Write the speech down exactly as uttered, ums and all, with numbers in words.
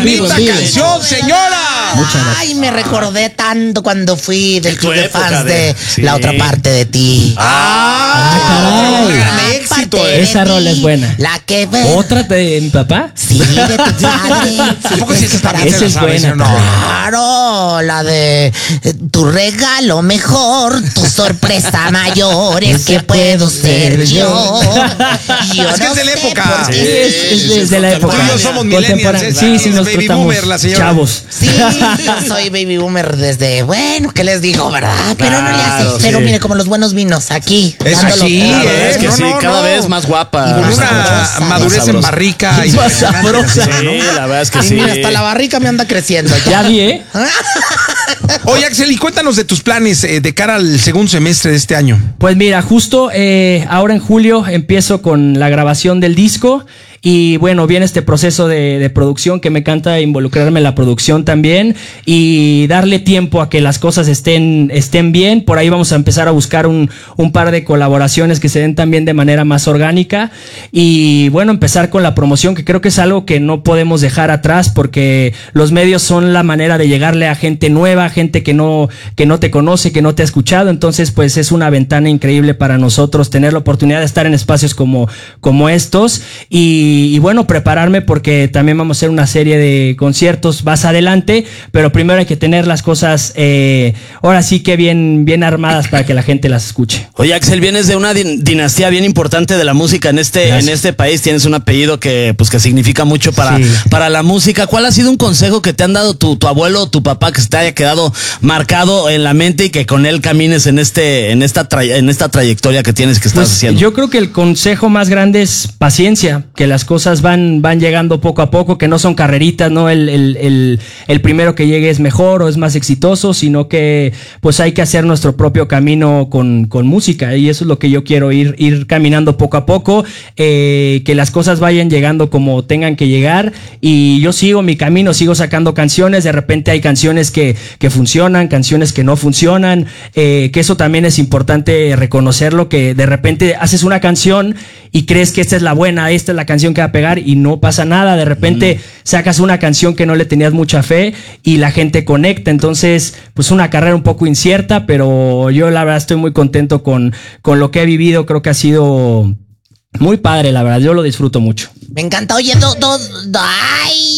vivo, canción, señora! Ay, me recordé tanto cuando fui del club de fans de, de sí. La Otra Parte de Ti. ¡Ah! Caray. éxito, ¿eh? Esa rola es buena. La que ¿Otra de mi papá? Sí, de tu padre. Supongo que sí, esa también Esa se la es sabes, buena. ¿o no? Claro, la de eh, tu regalo mejor, tu sorpresa mayor es que puedo ser yo. Yo Es que es de la sé época. por Sí, qué. es, es desde la época. Tú y yo somos millennials, Contemporánea. es- Sí, sí, es nos baby tratamos boomer, la señora. chavos. Sí, yo soy baby boomer desde, bueno, ¿qué les digo, verdad? Pero no le hace, Claro, pero sí. mire, como los buenos vinos, aquí. Es dándolo así, todo. La verdad ¿eh? es que No, sí, no, cada no. vez más guapa. Y Con más una sabrosa, madurez más en sabrosa. barrica. Es más sabrosa. Sí, la verdad es que Y sí. mira, hasta la barrica me anda creciendo. Ya vi, ¿eh? Oye, Axel, y cuéntanos de tus planes eh, de cara al segundo semestre de este año. Pues mira, justo eh, ahora en julio empiezo con la grabación del disco y bueno, viene este proceso de, de producción que me encanta involucrarme en la producción también y darle tiempo a que las cosas estén, estén bien. Por ahí vamos a empezar a buscar un, un par de colaboraciones que se den también de manera más orgánica y bueno, empezar con la promoción, que creo que es algo que no podemos dejar atrás porque los medios son la manera de llegarle a gente nueva, gente que no, que no te conoce, que no te ha escuchado. Entonces pues es una ventana increíble para nosotros tener la oportunidad de estar en espacios como, como estos y, y bueno, prepararme porque también vamos a hacer una serie de conciertos más adelante, pero primero hay que tener las cosas eh, ahora sí que bien, bien armadas para que la gente las escuche. Oye, Axel, vienes de una din- dinastía bien importante de la música en este, Gracias. en este país. Tienes un apellido que, pues, que significa mucho para, Sí. para la música. ¿Cuál ha sido un consejo que te han dado tu, tu abuelo o tu papá que se te haya quedado marcado en la mente y que con él camines en este, en esta, tray- en esta trayectoria que tienes que estás Pues, haciendo? yo creo que el consejo más grande es paciencia, que las cosas van, van llegando poco a poco, que no son carreritas, no el, el, el, el primero que llegue es mejor o es más exitoso, sino que pues hay que hacer nuestro propio camino con, con música y eso es lo que yo quiero, ir, ir caminando poco a poco, eh, que las cosas vayan llegando como tengan que llegar y yo sigo mi camino, sigo sacando canciones, de repente hay canciones que, que funcionan, canciones que no funcionan, eh, que eso también es importante reconocerlo, que de repente haces una canción y crees que esta es la buena, esta es la canción que va a pegar y no pasa nada, de repente mm. sacas una canción que no le tenías mucha fe y la gente conecta, entonces pues una carrera un poco incierta, pero yo la verdad estoy muy contento con, con lo que he vivido, creo que ha sido muy padre, la verdad, yo lo disfruto mucho. Me encanta, oye, do, do, do, ay.